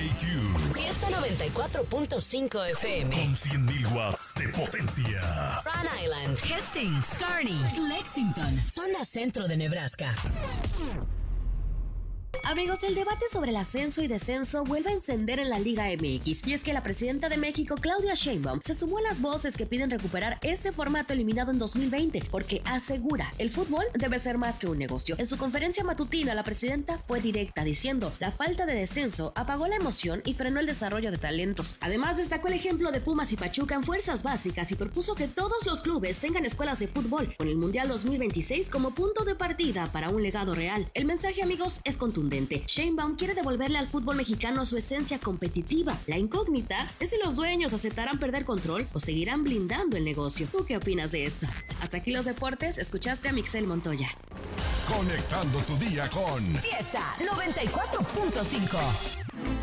Fiesta 94.5 FM. Con 100.000 watts de potencia. Rhode Island, Hastings, Kearney, Lexington, zona centro de Nebraska. Amigos, el debate sobre el ascenso y descenso vuelve a encender en la Liga MX, y es que la presidenta de México, Claudia Sheinbaum, se sumó a las voces que piden recuperar ese formato eliminado en 2020, porque asegura, el fútbol debe ser más que un negocio. En su conferencia matutina, la presidenta fue directa, diciendo, la falta de descenso apagó la emoción y frenó el desarrollo de talentos. Además, destacó el ejemplo de Pumas y Pachuca en fuerzas básicas y propuso que todos los clubes tengan escuelas de fútbol, con el Mundial 2026 como punto de partida para un legado real. El mensaje, amigos, es contundente. Sheinbaum quiere devolverle al fútbol mexicano su esencia competitiva. La incógnita es si los dueños aceptarán perder control o seguirán blindando el negocio. ¿Tú qué opinas de esto? Hasta aquí los deportes. Escuchaste a Mixel Montoya. Conectando tu día con Fiesta 94.5.